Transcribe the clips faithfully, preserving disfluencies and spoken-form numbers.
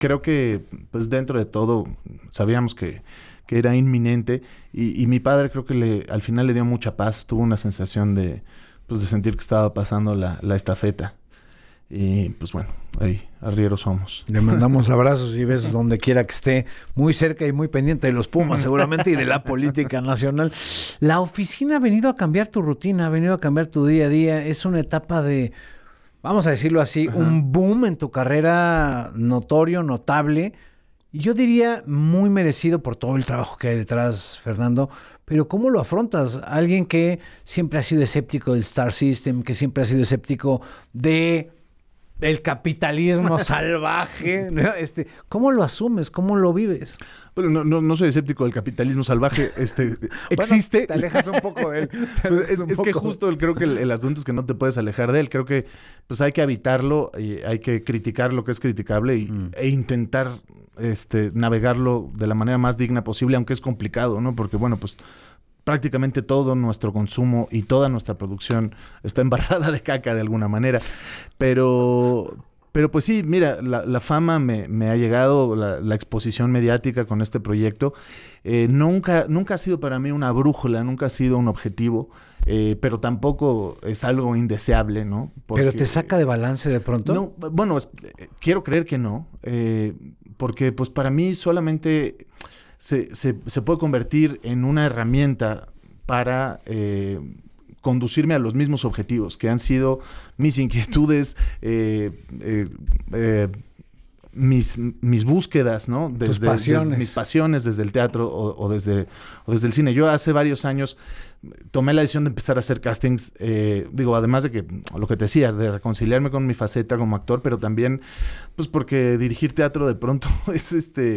creo que pues dentro de todo sabíamos que, que era inminente y, y mi padre creo que le, al final le dio mucha paz, tuvo una sensación de, pues, de sentir que estaba pasando la, la estafeta. Y pues bueno, ahí, arrieros somos. Le mandamos abrazos y besos donde quiera que esté, muy cerca y muy pendiente de los Pumas seguramente y de la política nacional. La oficina ha venido a cambiar tu rutina, ha venido a cambiar tu día a día. Es una etapa de, vamos a decirlo así, Ajá. un boom en tu carrera notorio, notable. Y yo diría muy merecido por todo el trabajo que hay detrás, Fernando. Pero ¿cómo lo afrontas? Alguien que siempre ha sido escéptico del Star System, que siempre ha sido escéptico de... el capitalismo salvaje, ¿no? Este, ¿cómo lo asumes? ¿Cómo lo vives? Bueno, no, no, no soy escéptico del capitalismo salvaje, este, existe. Bueno, te alejas un poco de él. Pues es es que justo el, creo que el, el asunto es que no te puedes alejar de él. Creo que pues hay que habitarlo, y hay que criticar lo que es criticable y, mm. e intentar este, navegarlo de la manera más digna posible, aunque es complicado, ¿no? Porque bueno, pues prácticamente todo nuestro consumo y toda nuestra producción está embarrada de caca de alguna manera. Pero, pero pues sí, mira, la, la fama me, me ha llegado, la, la exposición mediática con este proyecto. Eh, nunca, nunca ha sido para mí una brújula, nunca ha sido un objetivo, eh, pero tampoco es algo indeseable, ¿no? Porque, ¿pero te saca de balance de pronto? No, bueno, es, eh, quiero creer que no, eh, porque pues para mí solamente... Se, se, se puede convertir en una herramienta para eh, conducirme a los mismos objetivos, que han sido mis inquietudes, eh, eh, eh, mis, mis búsquedas, ¿no? Desde, Tus pasiones. Desde mis pasiones desde el teatro o, o, desde, o desde el cine. Yo hace varios años tomé la decisión de empezar a hacer castings, eh, digo, además de que, lo que te decía, de reconciliarme con mi faceta como actor, pero también, pues porque dirigir teatro de pronto es este,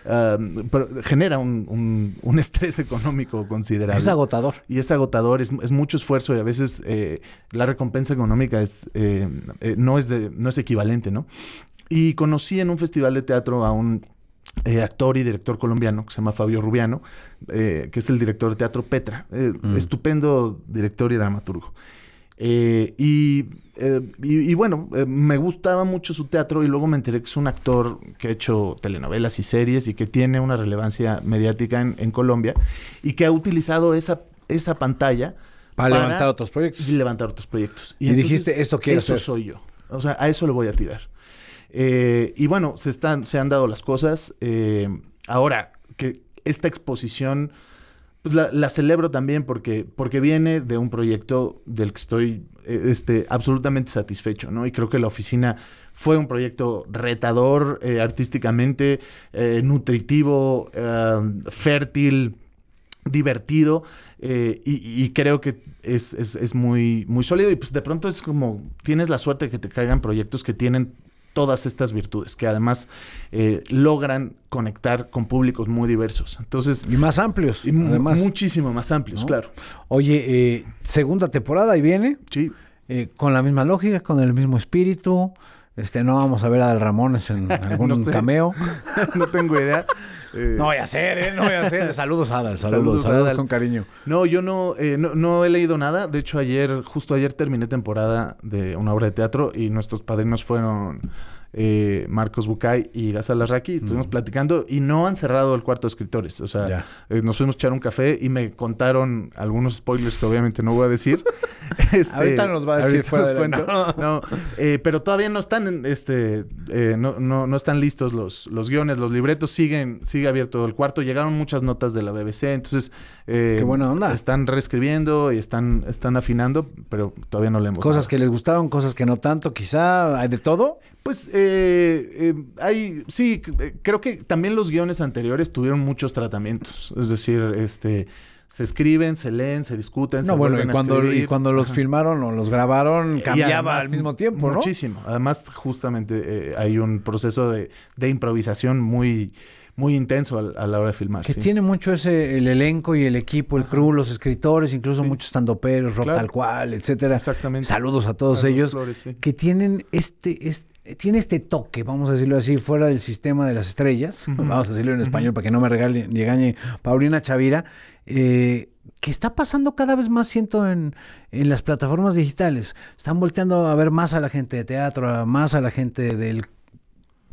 uh, genera un, un, un estrés económico considerable. Es agotador. Y es agotador, es, es mucho esfuerzo y a veces eh, la recompensa económica es, eh, eh, no, es de, no es equivalente, ¿no? Y conocí en un festival de teatro a un eh, actor y director colombiano que se llama Fabio Rubiano, eh, que es el director de teatro Petra. Eh, mm. Estupendo director y dramaturgo. Eh, y, eh, y, y bueno, eh, me gustaba mucho su teatro y luego me enteré que es un actor que ha hecho telenovelas y series y que tiene una relevancia mediática en, en Colombia y que ha utilizado esa, esa pantalla para, para levantar otros proyectos. Y levantar otros proyectos. Y, y entonces, dijiste, esto quiero Eso hacer. soy yo. O sea, a eso le voy a tirar. Eh, y bueno, se, están, se han dado las cosas. Eh, ahora, que esta exposición, pues la, la celebro también porque, porque viene de un proyecto del que estoy eh, este, absolutamente satisfecho, ¿no? Y creo que la oficina fue un proyecto retador, eh, artísticamente, eh, nutritivo, eh, fértil, divertido, eh, y, y creo que es, es, es muy, muy sólido. Y pues de pronto es como, tienes la suerte de que te caigan proyectos que tienen todas estas virtudes, que además eh, logran conectar con públicos muy diversos. Entonces, y más amplios, y además. Muchísimo más amplios, ¿no? Claro. Oye, eh, segunda temporada ahí viene. Sí. Eh, con la misma lógica, con el mismo espíritu. Este, no vamos a ver a Adal Ramones en algún no cameo. No tengo idea. Eh, no voy a hacer, ¿eh? No voy a hacer. Saludos a Adal, saludos, saludos, saludos Adal. Con cariño. No, yo no, eh, no, no he leído nada. De hecho, ayer, justo ayer terminé temporada de una obra de teatro y nuestros padrinos fueron eh, Marcos Bucay y Gazal Larraqui. Estuvimos mm. platicando y no han cerrado el cuarto de escritores. O sea, eh, nos fuimos a echar un café y me contaron algunos spoilers que obviamente no voy a decir. este, ahorita nos va a decir fuera de cuento. No, no eh, pero todavía no están, este, eh, no, no, no están listos los, los guiones, los libretos. Siguen, sigue abierto el cuarto. Llegaron muchas notas de la B B C, entonces eh, qué buena onda. Están reescribiendo y están, están afinando, pero todavía no leemos. Cosas nada. Que les gustaron, cosas que no tanto, quizá. ¿Hay de todo? Pues eh, eh, hay, sí, creo que también los guiones anteriores tuvieron muchos tratamientos. Es decir, este, se escriben, se leen, se discuten, no, se bueno, vuelven y cuando, a escribir. Y cuando los Ajá. filmaron o los grabaron, cambiaba además, al mismo tiempo, ¿no? Muchísimo. Además, justamente eh, hay un proceso de, de improvisación muy... muy intenso a, a la hora de filmar. Que sí. tiene mucho ese, el elenco y el equipo, el Ajá. crew, los escritores, incluso sí. muchos standuperos, rock claro. tal cual, etcétera. Exactamente. Saludos a todos Saludos, ellos Flores, sí. que tienen este, este, tiene este toque, vamos a decirlo así, fuera del sistema de las estrellas, uh-huh. vamos a decirlo en español uh-huh. para que no me regale ni engañe Paulina Chavira, eh, que está pasando cada vez más, siento, en, en las plataformas digitales. Están volteando a ver más a la gente de teatro, a más a la gente del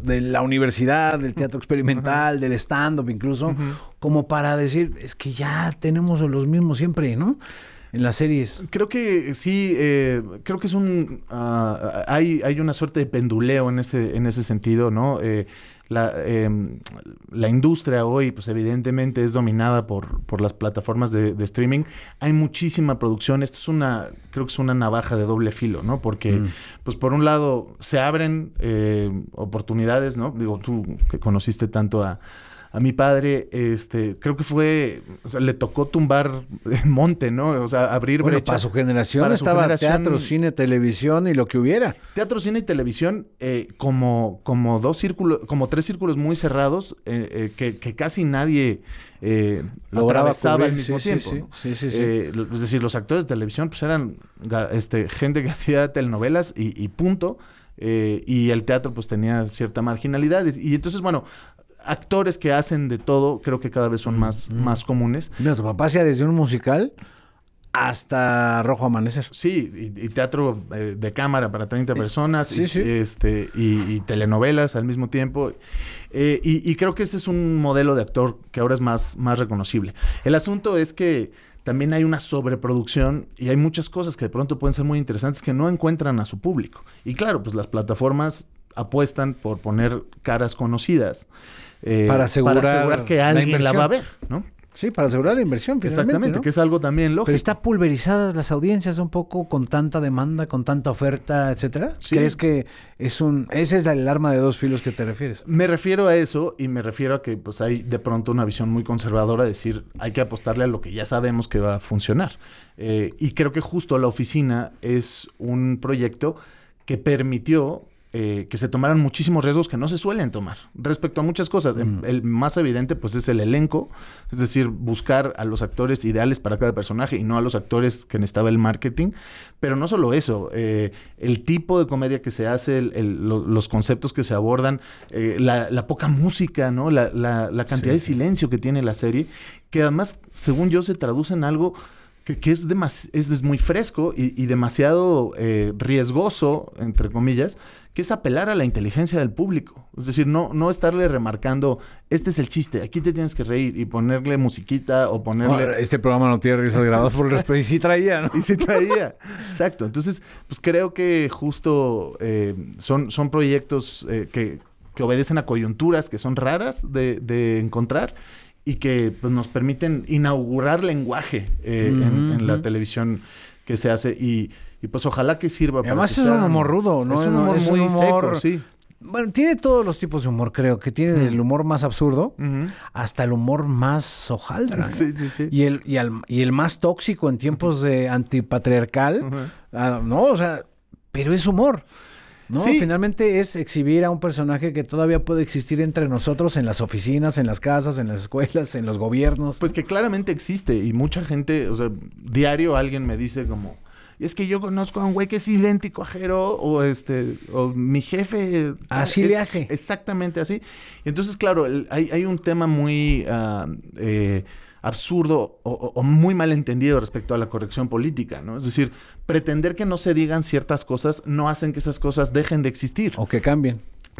de la universidad, del teatro experimental, uh-huh. del stand-up incluso, uh-huh. como para decir, es que ya tenemos los mismos siempre, ¿no? En las series. Creo que sí, eh, creo que es un... Uh, hay, hay una suerte de penduleo en ese, en ese sentido, ¿no? Eh, la, eh, la industria hoy, pues evidentemente es dominada por, por las plataformas de, de streaming. Hay muchísima producción. Esto es una, creo que es una navaja de doble filo, ¿no? Porque, mm. pues por un lado, se abren eh, oportunidades, ¿no? Digo, tú que conociste tanto a... A mi padre, este, creo que fue, o sea, le tocó tumbar monte, ¿no? O sea, abrir bueno, brecha. Para su generación para estaba su generación, teatro, cine, televisión y lo que hubiera. Teatro, cine y televisión, eh, como, como dos círculos, como tres círculos muy cerrados, eh, eh, que, que casi nadie eh, atravesaba al mismo sí, tiempo. Sí, ¿no? sí, sí, sí. Eh, es decir, los actores de televisión, pues eran este, gente que hacía telenovelas y, y punto. Eh, y el teatro, pues tenía cierta marginalidad. Y entonces, bueno, actores que hacen de todo, creo que cada vez son más, mm. más comunes. Mira, tu papá hacía desde un musical hasta Rojo Amanecer. Sí, y, y teatro eh, de cámara para treinta personas, sí, y, sí. Este, y, y telenovelas al mismo tiempo. Eh, y, y creo que ese es un modelo de actor que ahora es más, más reconocible. El asunto es que también hay una sobreproducción y hay muchas cosas que de pronto pueden ser muy interesantes que no encuentran a su público. Y claro, pues las plataformas apuestan por poner caras conocidas. Eh, para, asegurar para asegurar que alguien la, la va a ver, ¿no? Sí, para asegurar la inversión. Exactamente, ¿no? Que es algo también lógico. Pero está pulverizadas las audiencias un poco con tanta demanda, con tanta oferta, etcétera. Sí. ¿Crees que es un, ese es el arma de dos filos que te refieres? Me refiero a eso y me refiero a que pues hay de pronto una visión muy conservadora de decir hay que apostarle a lo que ya sabemos que va a funcionar. Eh, y creo que justo La Oficina es un proyecto que permitió Eh, que se tomaran muchísimos riesgos que no se suelen tomar respecto a muchas cosas. Mm. El más evidente pues es el elenco, es decir, buscar a los actores ideales para cada personaje y no a los actores que necesitaba el marketing. Pero no solo eso, eh, el tipo de comedia que se hace, el, el, lo, los conceptos que se abordan, eh, la, la poca música, ¿no? La, la, la cantidad sí. de silencio que tiene la serie, que además, según yo, se traduce en algo que, que es, demas, es, es muy fresco y, y demasiado eh, riesgoso, entre comillas, que es apelar a la inteligencia del público. Es decir, no, no estarle remarcando, este es el chiste, aquí te tienes que reír, y ponerle musiquita o ponerle... Oh, este programa no tiene risas grabadas por el respeto, y sí traía, ¿no? Y sí traía, exacto. Entonces, pues creo que justo eh, son, son proyectos eh, que, que obedecen a coyunturas que son raras de, de encontrar y que pues, nos permiten inaugurar lenguaje eh, mm-hmm. en, en la televisión que se hace y... Y pues ojalá que sirva para además que es sea, un humor rudo, ¿no? Es un humor es muy un humor, seco, sí. Bueno, tiene todos los tipos de humor, creo. Que tiene mm. el humor más absurdo uh-huh. hasta el humor más hojaldra. Sí, sí, sí. Y el, y el, y el más tóxico en tiempos uh-huh. de antipatriarcal. Uh-huh. Uh, no, o sea, pero es humor. ¿No? Sí. Finalmente es exhibir a un personaje que todavía puede existir entre nosotros en las oficinas, en las casas, en las escuelas, en los gobiernos. Pues que claramente existe y mucha gente, o sea, diario alguien me dice como... Es que yo conozco a un güey que es idéntico a Jero, o este, o mi jefe. Así es, le hace. Exactamente así. Y entonces, claro, el, hay, hay un tema muy uh, eh, absurdo o, o muy mal entendido respecto a la corrección política, ¿no? Es decir, pretender que no se digan ciertas cosas no hacen que esas cosas dejen de existir. O que cambien.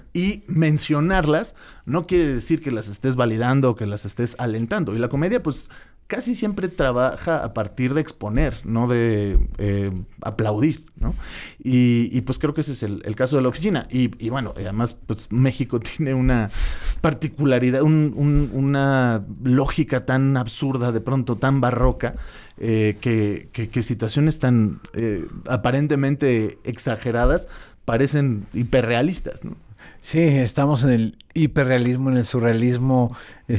Y mencionarlas no quiere decir que las estés validando o que las estés alentando. Y la comedia, pues, casi siempre trabaja a partir de exponer, no de eh, aplaudir, ¿no? Y, y pues creo que ese es el, el caso de La Oficina. Y, y bueno, además, pues México tiene una particularidad, un, un, una lógica tan absurda, de pronto tan barroca, eh, que, que, que situaciones tan eh, aparentemente exageradas parecen hiperrealistas, ¿no? Sí, estamos en el hiperrealismo, en el surrealismo.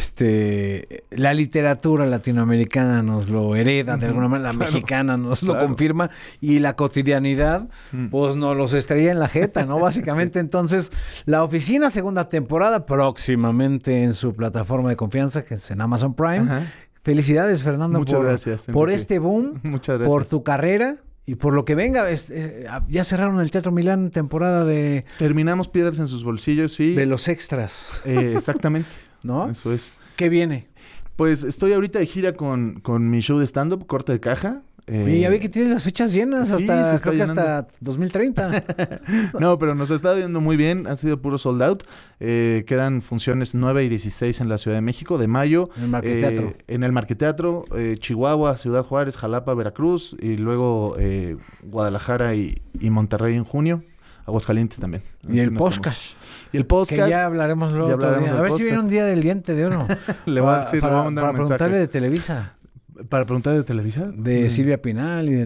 Este, la literatura latinoamericana nos lo hereda de alguna manera, la claro, mexicana nos claro. lo confirma y la cotidianidad mm. pues nos los estrella en la jeta, ¿no? Básicamente, sí. Entonces, La Oficina, segunda temporada, próximamente en su plataforma de confianza, que es en Amazon Prime. Ajá. Felicidades, Fernando, Muchas por, gracias, por este boom, Muchas gracias. por tu carrera. Y por lo que venga, es, eh, ya cerraron el Teatro Milán temporada de... Terminamos Piedras en sus bolsillos, sí. De los extras. Eh, exactamente. ¿No? Eso es. ¿Qué viene? Pues estoy ahorita de gira con, con mi show de stand-up, Corte de Caja. Eh, y ya vi que tienes las fechas llenas sí, hasta, se está creo que llenando. hasta dos mil treinta. No, pero nos está viendo muy bien. Han sido puro sold out. Eh, quedan funciones nueve y dieciséis en la Ciudad de México de mayo. En el Marqueteatro. Eh, en el Marqueteatro, eh, Chihuahua, Ciudad Juárez, Jalapa, Veracruz. Y luego eh, Guadalajara y, y Monterrey en junio. Aguascalientes también. Y el Así no podcast. estamos. Y el podcast. Que ya hablaremos luego. Ya otro hablaremos día. A del ver si podcast. viene un día del diente de oro. Le voy a Para- decir, le para, voy a mandar para un mensaje. preguntarle de Televisa. ¿Para preguntar de Televisa? De Mm. Silvia Pinal y de...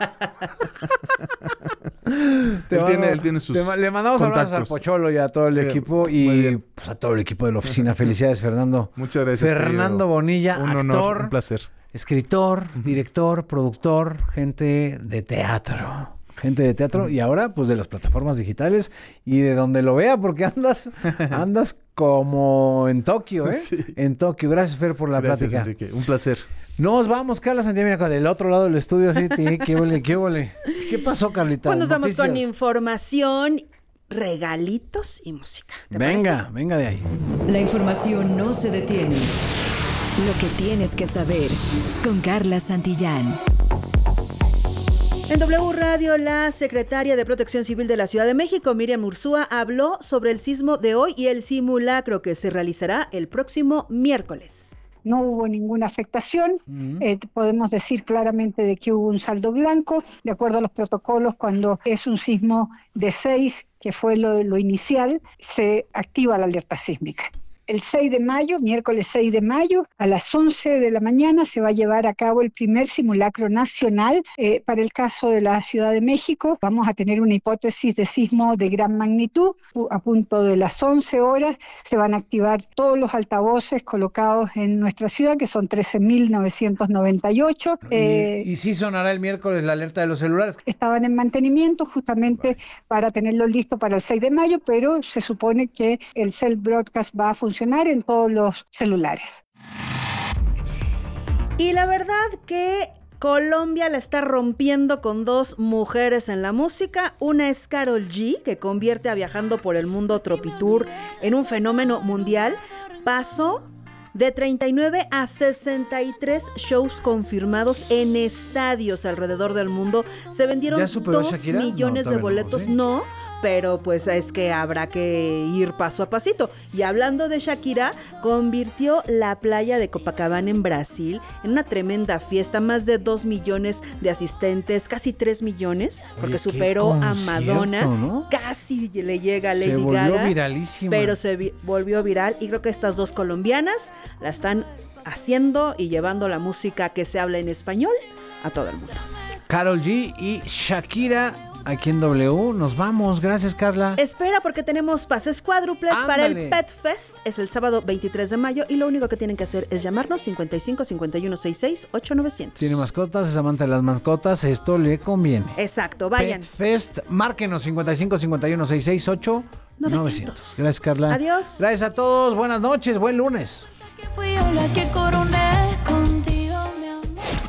Él tiene, él tiene sus te ma- le mandamos abrazos al contactos. Pocholo y a todo el Eh, equipo muy y bien. pues, a todo el equipo de la oficina. Felicidades, Fernando. Muchas gracias. Fernando querido. Bonilla, Un actor, honor, un placer. escritor, director, productor, gente de teatro. Gente de teatro y ahora pues de las plataformas digitales y de donde lo vea porque andas andas como en Tokio, ¿eh? Sí. En Tokio. Gracias, Fer, por la Gracias, plática. Enrique. Un placer. Nos vamos, Carla Santiago, mira, del otro lado del estudio, sí, tí, qué ole, qué ole. ¿Qué pasó, Carlita? Pues nos vamos con Noticias. información, regalitos y música. ¿Te Venga, parece? venga de ahí. La información no se detiene. Lo que tienes que saber con Carla Santillán. En W Radio, la secretaria de Protección Civil de la Ciudad de México, Miriam Ursúa, habló sobre el sismo de hoy y el simulacro que se realizará el próximo miércoles. No hubo ninguna afectación, uh-huh. eh, podemos decir claramente de que hubo un saldo blanco, de acuerdo a los protocolos, cuando es un sismo de seis, que fue lo, lo inicial, se activa la alerta sísmica. El seis de mayo, miércoles seis de mayo, a las once de la mañana se va a llevar a cabo el primer simulacro nacional eh, para el caso de la Ciudad de México. Vamos a tener una hipótesis de sismo de gran magnitud. A punto de las once horas se van a activar todos los altavoces colocados en nuestra ciudad, que son trece mil novecientos noventa y ocho. Eh, ¿Y, ¿Y sí sonará el miércoles la alerta de los celulares? Estaban en mantenimiento justamente vale. para tenerlo listo para el seis de mayo, pero se supone que el cell broadcast va a funcionar en todos los celulares. Y la verdad que Colombia la está rompiendo con dos mujeres en la música. Una es Karol G, que convierte a Viajando por el Mundo Tropitour en un fenómeno mundial. Pasó de treinta y nueve a sesenta y tres shows confirmados en estadios alrededor del mundo. Se vendieron dos millones no, de boletos. ¿Sí? No, pero pues es que habrá que ir paso a pasito. Y hablando de Shakira, convirtió la playa de Copacabana en Brasil en una tremenda fiesta. Más de dos millones de asistentes, casi tres millones, porque Oye, superó a Madonna. ¿No? Casi le llega a Lady Gaga. Se volvió Gaga, viralísima. Pero se vi- volvió viral y creo que estas dos colombianas la están haciendo y llevando la música que se habla en español a todo el mundo. Karol G y Shakira aquí en W. Nos vamos. Gracias, Carla. Espera, porque tenemos pases cuádruples Ándale. para el Pet Fest. Es el sábado veintitrés de mayo y lo único que tienen que hacer es llamarnos cincuenta y cinco, cincuenta y uno, sesenta y seis, ocho mil novecientos. Tiene mascotas, es amante de las mascotas. Esto le conviene. Exacto, vayan. Pet Fest, márquenos cincuenta y cinco, cincuenta y uno, sesenta y seis, ocho mil novecientos. Gracias, Carla. Adiós. Gracias a todos. Buenas noches. Buen lunes. Que fui yo la que coroné contigo, mi amor.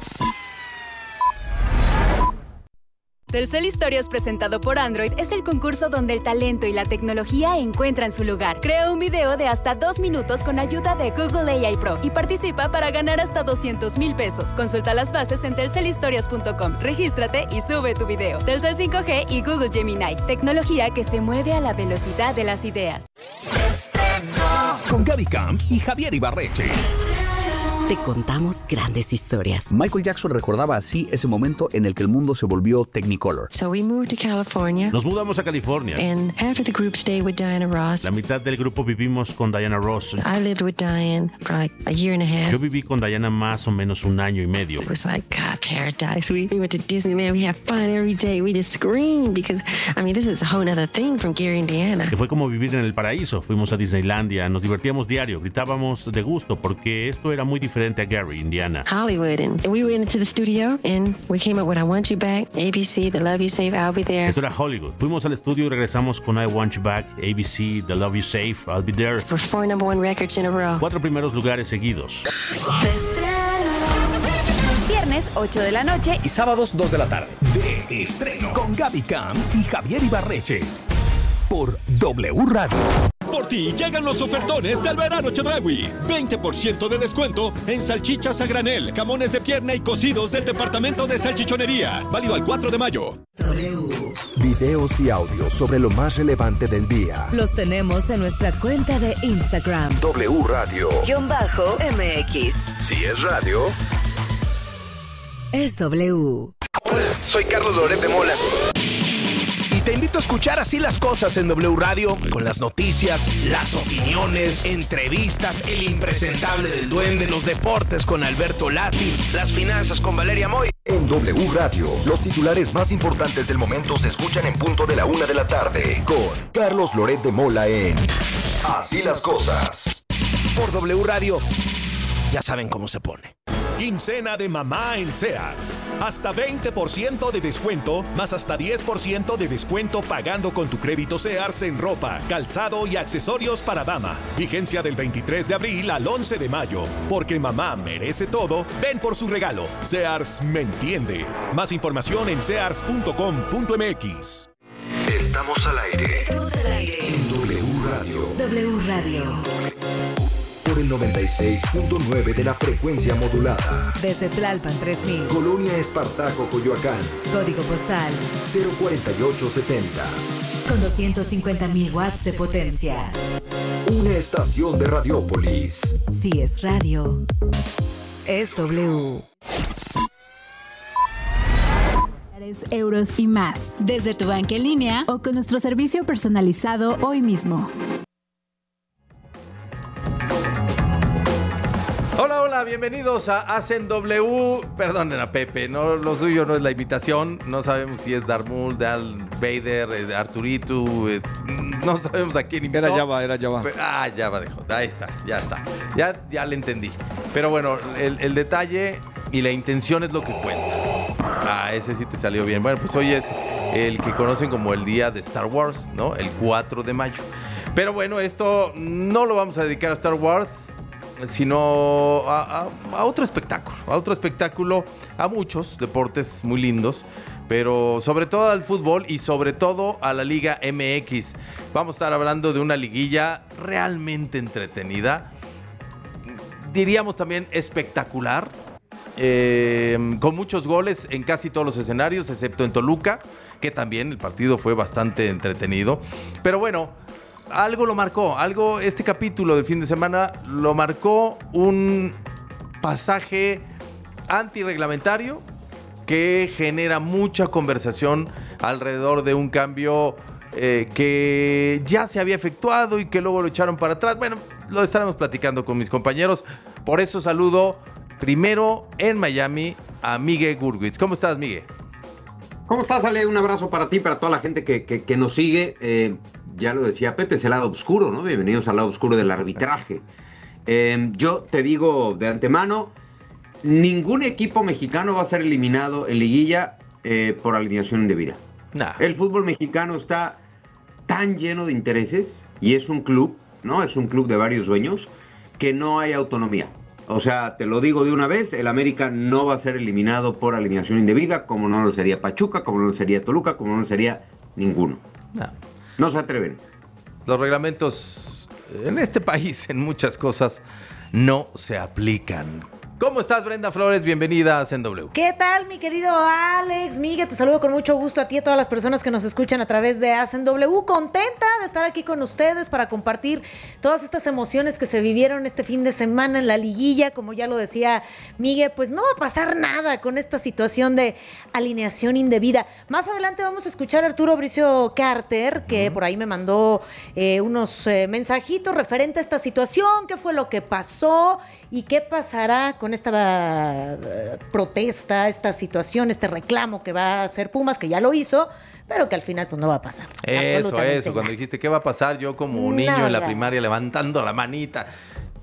Telcel Historias presentado por Android es el concurso donde el talento y la tecnología encuentran su lugar. Crea un video de hasta dos minutos con ayuda de Google A I Pro y participa para ganar hasta doscientos mil pesos. Consulta las bases en telcel historias punto com. Regístrate y sube tu video. Telcel cinco G y Google Gemini. Tecnología que se mueve a la velocidad de las ideas. Con Gaby Camp y Javier Ibarreche. Te contamos grandes historias. Michael Jackson recordaba así ese momento en el que el mundo se volvió Technicolor. So we moved to California. Nos mudamos a California. And half of the group stayed with Diana Ross. La mitad del grupo vivimos con Diana Ross. I lived with Diane for like a year and a half. Yo viví con Diana más o menos un año y medio. It was like God, paradise. We, we went to Disneyland. We had fun every day. We just screamed because, I mean, this was a whole other thing from Gary and Diana. Que fue como vivir en el paraíso. Fuimos a Disneylandia, nos divertíamos diario, gritábamos de gusto porque esto era muy diferente a Gary, Indiana. Hollywood, and we went into the studio and we came up with I Want You Back, A B C, The Love You Save, I'll Be There. Esto era Hollywood. Fuimos al estudio y regresamos con I Want You Back, A B C, The Love You Save, I'll Be There. For four number one records in a row. Cuatro primeros lugares seguidos. Viernes ocho de la noche y sábados dos de la tarde. De estreno con Gaby Camp y Javier Ibarreche. Por W Radio. Por ti llegan los ofertones del verano Chedraui. veinte por ciento de descuento en salchichas a granel, jamones de pierna y cocidos del departamento de salchichonería. Válido al cuatro de mayo. Videos y audios sobre lo más relevante del día. Los tenemos en nuestra cuenta de Instagram. W Radio. Guión bajo M X. Si es radio, es W. Hola, soy Carlos Loret de Mola. Y te invito a escuchar Así las Cosas en W Radio, con las noticias, las opiniones, entrevistas, el impresentable del duende, los deportes con Alberto Lati, las finanzas con Valeria Moy. En W Radio, los titulares más importantes del momento se escuchan en punto de la una de la tarde, con Carlos Loret de Mola en Así las Cosas. Por W Radio, ya saben cómo se pone. Quincena de mamá en Sears. Hasta veinte por ciento de descuento, más hasta diez por ciento de descuento pagando con tu crédito Sears en ropa, calzado y accesorios para dama. Vigencia del veintitrés de abril al once de mayo. Porque mamá merece todo, ven por su regalo. Sears me entiende. Más información en sears punto com punto m x. Estamos al aire. Estamos al aire. En W Radio. W Radio. Por el noventa y seis punto nueve de la frecuencia modulada. Desde Tlalpan tres mil. Colonia Espartaco, Coyoacán. Código postal cero cuarenta y ocho setenta. Con doscientos cincuenta mil watts de potencia. Una estación de Radiópolis. Si es radio, es W. Euros y más. Desde tu banca en línea o con nuestro servicio personalizado hoy mismo. Hola, hola, bienvenidos a Hacen W. Perdonen a Pepe, no, lo suyo no es la imitación. No sabemos si es Darth Maul, Darth Vader, es Arturito. Es, no sabemos a quién imitó. Era Java, era Java. Pero, ah, Java dejó. Ahí está, ya está. Ya, ya le entendí. Pero bueno, el, el detalle y la intención es lo que cuenta. Ah, ese sí te salió bien. Bueno, pues hoy es el que conocen como el día de Star Wars, ¿no? El cuatro de mayo. Pero bueno, esto no lo vamos a dedicar a Star Wars, sino a, a, a otro espectáculo, a otro espectáculo, a muchos deportes muy lindos, pero sobre todo al fútbol y sobre todo a la Liga M X. Vamos a estar hablando de una liguilla realmente entretenida, diríamos también espectacular, eh, con muchos goles en casi todos los escenarios, excepto en Toluca, que también el partido fue bastante entretenido. Pero bueno, algo lo marcó, algo, este capítulo de fin de semana lo marcó un pasaje antirreglamentario que genera mucha conversación alrededor de un cambio eh, que ya se había efectuado y que luego lo echaron para atrás. Bueno, lo estaremos platicando con mis compañeros. Por eso saludo primero en Miami a Miguel Gurwitz. ¿Cómo estás, Miguel? ¿Cómo estás, Ale? Un abrazo para ti y para toda la gente que, que, que nos sigue. Eh, ya lo decía Pepe, es el lado oscuro, ¿no? Bienvenidos al lado oscuro del arbitraje. Eh, yo te digo de antemano, ningún equipo mexicano va a ser eliminado en liguilla eh, por alineación indebida. Nah. El fútbol mexicano está tan lleno de intereses y es un club, ¿no? Es un club de varios dueños que no hay autonomía. O sea, te lo digo de una vez, el América no va a ser eliminado por alineación indebida, como no lo sería Pachuca, como no lo sería Toluca, como no lo sería ninguno. Nah. No se atreven. Los reglamentos en este país, en muchas cosas, no se aplican. ¿Cómo estás, Brenda Flores? Bienvenida a Hacen W. ¿Qué tal, mi querido Alex? Miguel, te saludo con mucho gusto a ti y a todas las personas que nos escuchan a través de Hacen W. Contenta de estar aquí con ustedes para compartir todas estas emociones que se vivieron este fin de semana en la liguilla. Como ya lo decía Miguel, pues no va a pasar nada con esta situación de alineación indebida. Más adelante vamos a escuchar a Arturo Bricio Carter, que uh-huh. por ahí me mandó eh, unos eh, mensajitos referente a esta situación, qué fue lo que pasó y qué pasará con esta uh, protesta, esta situación, este reclamo que va a hacer Pumas, que ya lo hizo, pero que al final pues no va a pasar. Eso, eso, cuando dijiste qué va a pasar, yo como un niño en la primaria levantando la manita.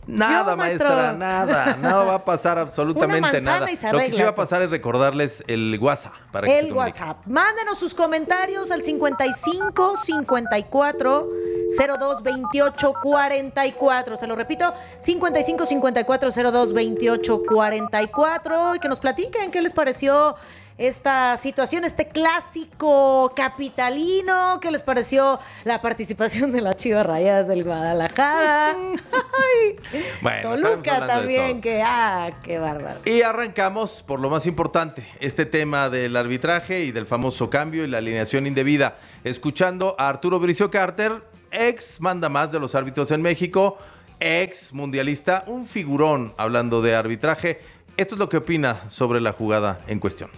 Nada, Yo, maestra, maestro. nada. Nada va a pasar absolutamente Una manzana nada. y se Lo que sí arregla va a pasar es recordarles el WhatsApp para que se El comuniquen. WhatsApp. Mándenos sus comentarios al cincuenta y cinco cincuenta y cuatro cero dos veintiocho cuarenta y cuatro. Se lo repito, cincuenta y cinco cincuenta y cuatro cero dos veintiocho cuarenta y cuatro. Y que nos platiquen qué les pareció esta situación, este clásico capitalino. ¿Qué les pareció la participación de las Chivas Rayadas del Guadalajara? Ay, Bueno, estaremos Toluca hablando de también, todo. que ah, qué bárbaro. Y arrancamos por lo más importante, este tema del arbitraje y del famoso cambio y la alineación indebida. Escuchando a Arturo Bricio Carter, ex mandamás de los árbitros en México, ex mundialista, un figurón hablando de arbitraje. Esto es lo que opina sobre la jugada en cuestión.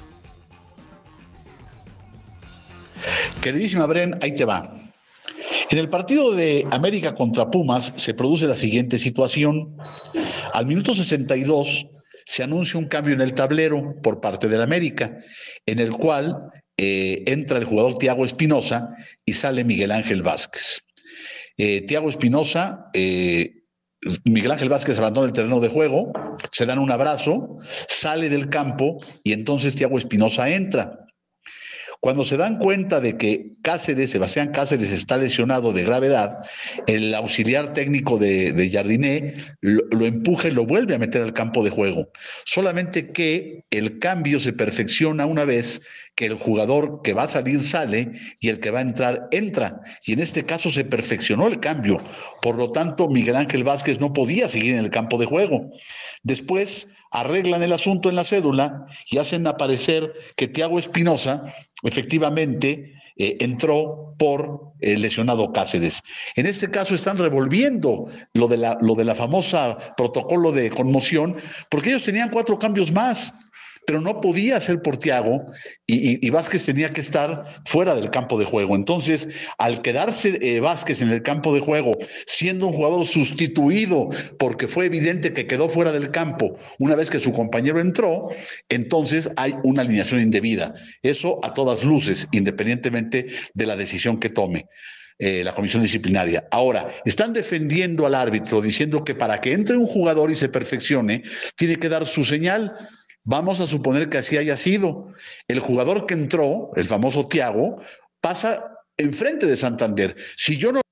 Queridísima Bren, ahí te va. En el partido de América contra Pumas se produce la siguiente situación. Al minuto sesenta y dos se anuncia un cambio en el tablero por parte del América, en el cual eh, entra el jugador Thiago Espinosa y sale Miguel Ángel Vázquez. Eh, Thiago Espinosa, eh, Miguel Ángel Vázquez abandona el terreno de juego, se dan un abrazo, sale del campo y entonces Thiago Espinosa entra. Cuando se dan cuenta de que Cáceres, Sebastián Cáceres está lesionado de gravedad, el auxiliar técnico de, de Jardiné lo, lo empuja y lo vuelve a meter al campo de juego. Solamente que el cambio se perfecciona una vez que el jugador que va a salir sale y el que va a entrar entra. Y en este caso se perfeccionó el cambio. Por lo tanto, Miguel Ángel Vázquez no podía seguir en el campo de juego. Después arreglan el asunto en la cédula y hacen aparecer que Thiago Espinosa efectivamente eh, entró por el lesionado Cáceres. En este caso están revolviendo lo de la, lo de la famosa protocolo de conmoción, porque ellos tenían cuatro cambios más, pero no podía ser por Thiago y, y, y Vázquez tenía que estar fuera del campo de juego. Entonces, al quedarse eh, Vázquez en el campo de juego, siendo un jugador sustituido, porque fue evidente que quedó fuera del campo una vez que su compañero entró, entonces hay una alineación indebida. Eso a todas luces, independientemente de la decisión que tome Eh, la comisión disciplinaria. Ahora, están defendiendo al árbitro diciendo que para que entre un jugador y se perfeccione, tiene que dar su señal. Vamos a suponer que así haya sido. El jugador que entró, el famoso Thiago, pasa enfrente de Santander. Si yo no...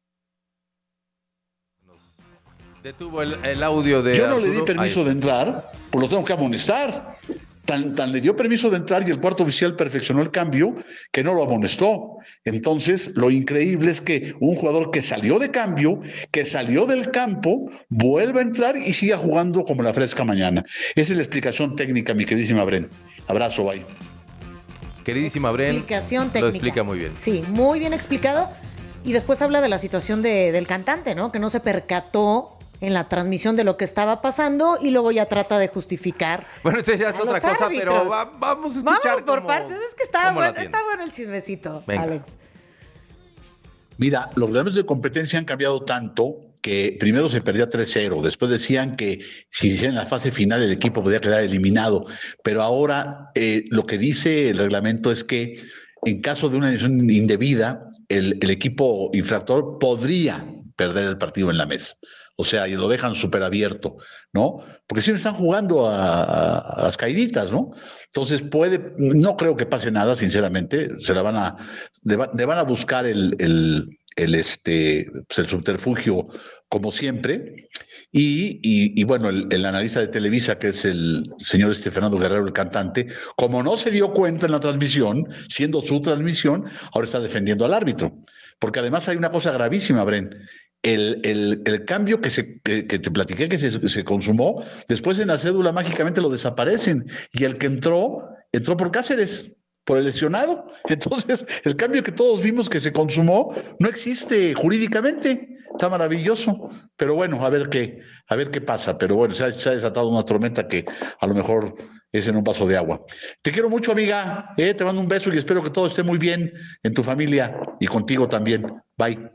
Detuvo el, el audio de Yo no Arturo. le di permiso de entrar, pues lo tengo que amonestar. Tan, tan le dio permiso de entrar y el cuarto oficial perfeccionó el cambio que no lo amonestó. Entonces, lo increíble es que un jugador que salió de cambio, que salió del campo, vuelve a entrar y siga jugando como la fresca mañana. Esa es la explicación técnica, mi queridísima Bren. Abrazo, bye. Queridísima Bren, Explicación técnica. lo explica muy bien. Sí, muy bien explicado. Y después habla de la situación de, del cantante, ¿no? Que no se percató en la transmisión de lo que estaba pasando y luego ya trata de justificar. Bueno, eso ya es a otra los cosa, árbitros. pero va- vamos a escuchar Vamos por cómo- partes, es que está cómo la bueno, tiene. está bueno el chismecito, Venga. Alex. Mira, los reglamentos de competencia han cambiado tanto que primero se perdía tres cero, después decían que si se hiciera en la fase final el equipo podía quedar eliminado, pero ahora eh, lo que dice el reglamento es que en caso de una decisión indebida, el, el equipo infractor podría perder el partido en la mesa. O sea, y lo dejan súper abierto, ¿no? Porque siempre están jugando a, a, a las caíditas, ¿no? Entonces puede, no creo que pase nada, sinceramente, se la van a, le, va- le van a buscar el, el, el, este, pues, el subterfugio como siempre. Y, y, y bueno, el, el analista de Televisa, que es el señor este Fernando Guerrero, el cantante, como no se dio cuenta en la transmisión, siendo su transmisión, ahora está defendiendo al árbitro. Porque además hay una cosa gravísima, Bren. El, el, el cambio que, se, que, que te platiqué que se, se consumó, después en la cédula mágicamente lo desaparecen. Y el que entró, entró por Cáceres, por el lesionado. Entonces, el cambio que todos vimos que se consumó no existe jurídicamente. Está maravilloso. Pero bueno, a ver qué, a ver qué pasa. Pero bueno, se ha, se ha desatado una tormenta que a lo mejor es en un vaso de agua. Te quiero mucho, amiga. Eh, te mando un beso y espero que todo esté muy bien en tu familia y contigo también. Bye.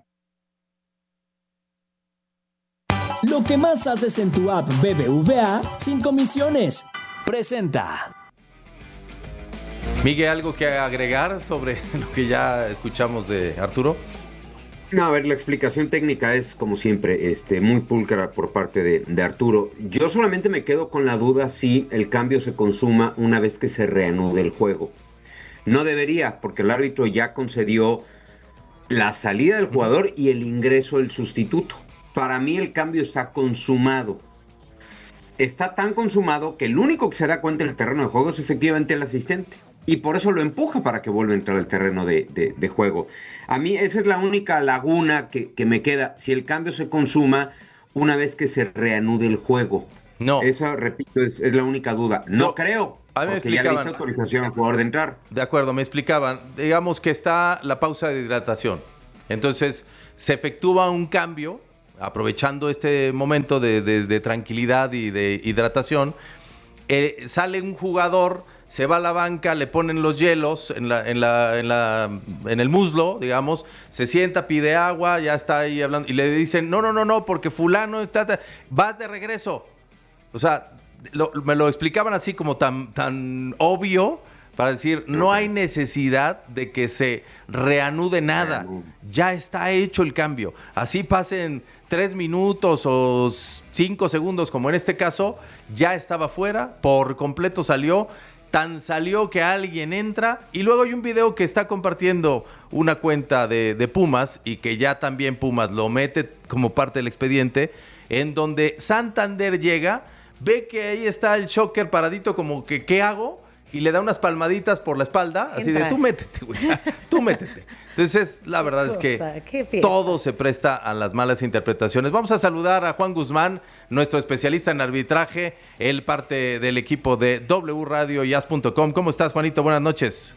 Lo que más haces en tu app B B V A sin comisiones. Presenta. Miguel, ¿algo que agregar sobre lo que ya escuchamos de Arturo? No, a ver, la explicación técnica es, como siempre, este, muy pulcra por parte de, de Arturo. Yo solamente me quedo con la duda si el cambio se consuma una vez que se reanude el juego. No debería, porque el árbitro ya concedió la salida del jugador y el ingreso del sustituto. Para mí el cambio está consumado. Está tan consumado que el único que se da cuenta en el terreno de juego es efectivamente el asistente. Y por eso lo empuja para que vuelva a entrar al terreno de, de, de juego. A mí esa es la única laguna que, que me queda. Si el cambio se consuma una vez que se reanude el juego. No. Eso, repito, es, es la única duda. No Yo, creo, a mí me porque ya le hizo autorización al jugador de entrar. De acuerdo, me explicaban. Digamos que está la pausa de hidratación. Entonces, se efectúa un cambio, aprovechando este momento de, de, de tranquilidad y de hidratación. Eh, sale un jugador... Se va a la banca, le ponen los hielos en, la, en, la, en, la, en el muslo, digamos, se sienta, pide agua, ya está ahí hablando, y le dicen, no, no, no, no, porque fulano está, vas de regreso. O sea, lo, me lo explicaban así como tan, tan obvio, para decir, no hay necesidad de que se reanude nada. Ya está hecho el cambio. Así pasen tres minutos o cinco segundos, como en este caso, ya estaba fuera, por completo salió. Tan salió que alguien entra y luego hay un video que está compartiendo una cuenta de, de Pumas y que ya también Pumas lo mete como parte del expediente, en donde Santander llega, ve que ahí está el Shocker paradito como que ¿qué hago? Y le da unas palmaditas por la espalda, así Entra. de tú métete, güey, tú métete. Entonces, la verdad es que todo se presta a las malas interpretaciones. Vamos a saludar a Juan Guzmán, nuestro especialista en arbitraje, él parte del equipo de W Radio y as punto com. ¿Cómo estás, Juanito? Buenas noches.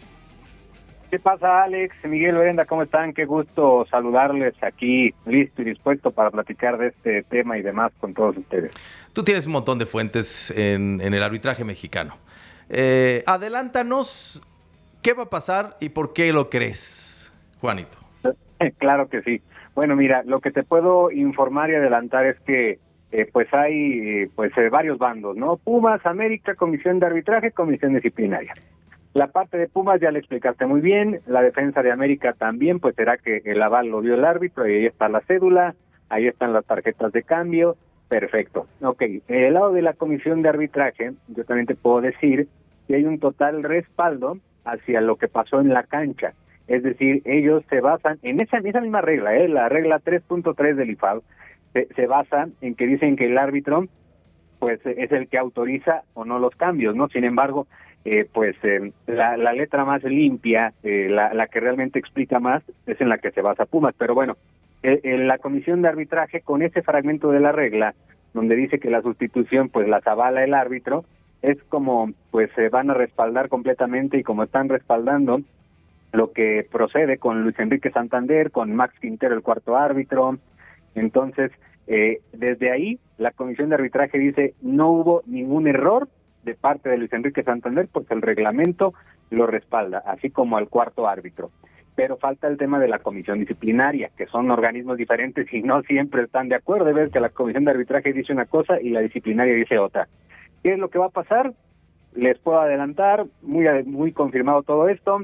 ¿Qué pasa, Alex? Miguel, Brenda, ¿cómo están? Qué gusto saludarles aquí, listo y dispuesto para platicar de este tema y demás con todos ustedes. Tú tienes un montón de fuentes en, en el arbitraje mexicano. Eh, adelántanos, ¿qué va a pasar y por qué lo crees, Juanito? Claro que sí. Bueno, mira, lo que te puedo informar y adelantar es que eh, pues hay eh, pues eh, varios bandos, ¿no? Pumas, América, Comisión de Arbitraje, Comisión Disciplinaria. La parte de Pumas ya le explicaste muy bien, la defensa de América también, pues será que el aval lo dio el árbitro y ahí está la cédula, ahí están las tarjetas de cambio. Perfecto. Ok, en el lado de la Comisión de Arbitraje, yo también te puedo decir que hay un total respaldo hacia lo que pasó en la cancha. Es decir, ellos se basan en esa, en esa misma regla, ¿eh? La regla tres punto tres del I F A B, se, se basa en que dicen que el árbitro pues es el que autoriza o no los cambios, ¿no? Sin embargo, eh, pues eh, la, la letra más limpia, eh, la, la que realmente explica más, es en la que se basa Pumas. Pero bueno, en la Comisión de Arbitraje, con ese fragmento de la regla, donde dice que la sustitución pues las avala el árbitro, es como pues se van a respaldar completamente y como están respaldando lo que procede con Luis Enrique Santander, con Max Quintero el cuarto árbitro. Entonces, eh, desde ahí, la Comisión de Arbitraje dice no hubo ningún error de parte de Luis Enrique Santander porque el reglamento lo respalda, así como al cuarto árbitro. Pero falta el tema de la comisión disciplinaria, que son organismos diferentes y no siempre están de acuerdo. Ves que la comisión de arbitraje dice una cosa y la disciplinaria dice otra. ¿Qué es lo que va a pasar? Les puedo adelantar, muy, muy confirmado todo esto,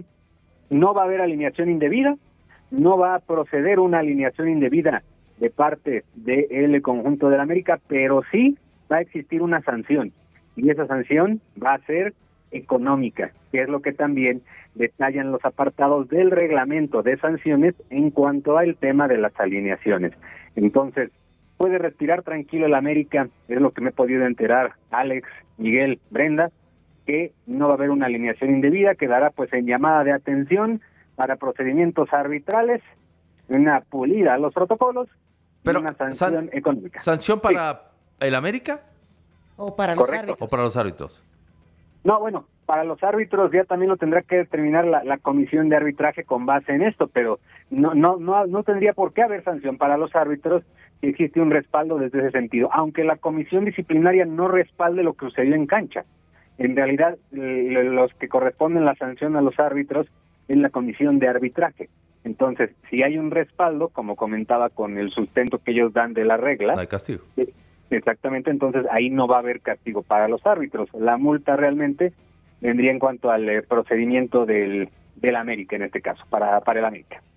no va a haber alineación indebida, no va a proceder una alineación indebida de parte del conjunto de la América, pero sí va a existir una sanción, y esa sanción va a ser económica, que es lo que también detallan los apartados del reglamento de sanciones en cuanto al tema de las alineaciones. Entonces, puede respirar tranquilo el América, es lo que me he podido enterar, Alex, Miguel, Brenda, que no va a haber una alineación indebida, quedará pues en llamada de atención para procedimientos arbitrales, una pulida a los protocolos, pero y una sanción san, económica. ¿Sanción para sí. el América? ¿O para los Correcto. árbitros? ¿O para los árbitros? No, bueno, para los árbitros ya también lo tendrá que determinar la, la comisión de arbitraje con base en esto, pero no, no, no, no tendría por qué haber sanción para los árbitros si existe un respaldo desde ese sentido, aunque la comisión disciplinaria no respalde lo que sucedió en cancha. En realidad, eh, los que corresponden la sanción a los árbitros es la comisión de arbitraje. Entonces, si hay un respaldo, como comentaba con el sustento que ellos dan de la regla, no hay castigo. Eh, Exactamente, entonces ahí no va a haber castigo para los árbitros. La multa realmente vendría en cuanto al eh, procedimiento del, del América, en este caso, para, para el América.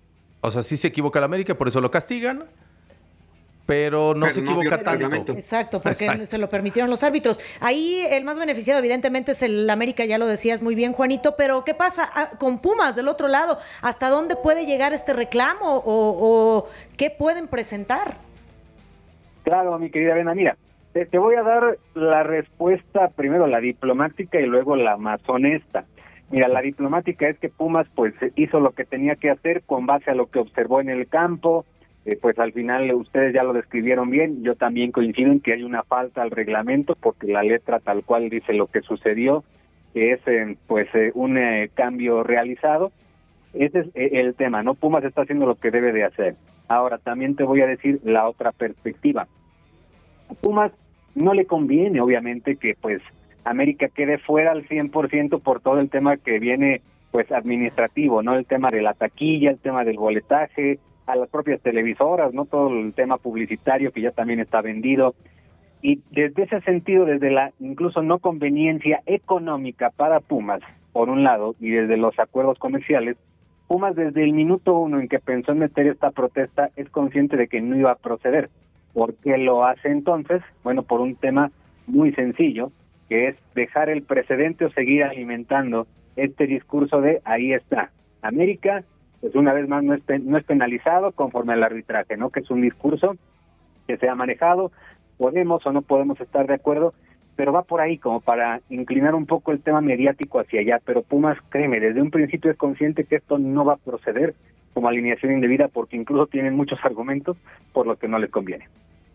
O sea, sí se equivoca el América, por eso lo castigan, pero no Pero se no equivoca viola el tanto. reglamento. Exacto, porque Exacto. se lo permitieron los árbitros. Ahí el más beneficiado evidentemente es el América, ya lo decías muy bien, Juanito, pero ¿qué pasa ah, con Pumas del otro lado? ¿Hasta dónde puede llegar este reclamo o, o qué pueden presentar? Claro, mi querida Elena, mira, te, te voy a dar la respuesta, primero la diplomática y luego la más honesta. Mira, la diplomática es que Pumas pues hizo lo que tenía que hacer con base a lo que observó en el campo. Eh, pues al final ustedes ya lo describieron bien, yo también coincido en que hay una falta al reglamento porque la letra tal cual dice lo que sucedió, que es eh, pues eh, un eh, cambio realizado. Ese es eh, el tema, ¿no? Pumas está haciendo lo que debe de hacer. Ahora, también te voy a decir la otra perspectiva. A Pumas no le conviene, obviamente, que pues América quede fuera al cien por ciento por todo el tema que viene pues administrativo, ¿no? El tema de la taquilla, el tema del boletaje, a las propias televisoras, ¿no? Todo el tema publicitario que ya también está vendido. Y desde ese sentido, desde la incluso no conveniencia económica para Pumas, por un lado, y desde los acuerdos comerciales, Pumas desde el minuto uno en que pensó en meter esta protesta es consciente de que no iba a proceder. ¿Por qué lo hace entonces? Bueno, por un tema muy sencillo, que es dejar el precedente o seguir alimentando este discurso de ahí está. América, pues una vez más no es, no es penalizado conforme al arbitraje, ¿no? Que es un discurso que se ha manejado, podemos o no podemos estar de acuerdo, pero va por ahí como para inclinar un poco el tema mediático hacia allá, pero Pumas, créeme, desde un principio es consciente que esto no va a proceder como alineación indebida porque incluso tienen muchos argumentos por los que no les conviene.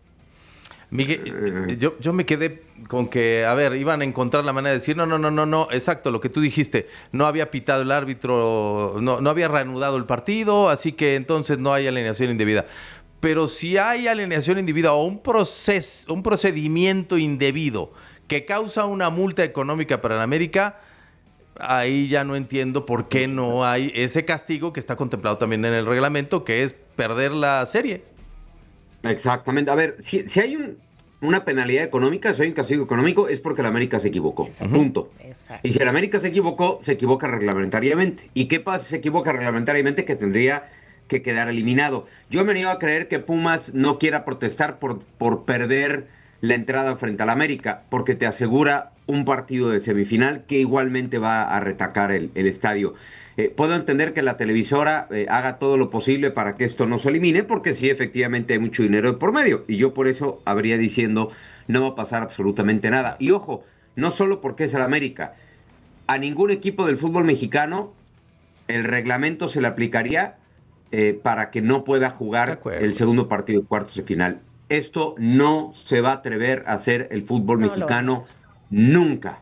Miguel, yo, yo me quedé con que, a ver, iban a encontrar la manera de decir, no, no, no, no, no, exacto, lo que tú dijiste, no había pitado el árbitro, no, no había reanudado el partido, así que entonces no hay alineación indebida. Pero si hay alineación indebida o un proceso, un procedimiento indebido que causa una multa económica para el América, ahí ya no entiendo por qué no hay ese castigo que está contemplado también en el reglamento, que es perder la serie. Exactamente. A ver, si, si hay un, una penalidad económica, si hay un castigo económico, es porque el América se equivocó. Exacto. Punto. Exacto. Y si el América se equivocó, se equivoca reglamentariamente. ¿Y qué pasa si se equivoca reglamentariamente? Que tendría que quedar eliminado. Yo me niego a creer que Pumas no quiera protestar por, por perder la entrada frente al América, porque te asegura un partido de semifinal que igualmente va a retacar el, el estadio. Eh, puedo entender que la televisora eh, haga todo lo posible para que esto no se elimine, porque sí, efectivamente hay mucho dinero de por medio, y yo por eso habría diciendo, no va a pasar absolutamente nada. Y ojo, no solo porque es el América, a ningún equipo del fútbol mexicano el reglamento se le aplicaría eh, para que no pueda jugar el segundo partido de cuartos de final. Esto no se va a atrever a hacer el fútbol no mexicano lo... nunca.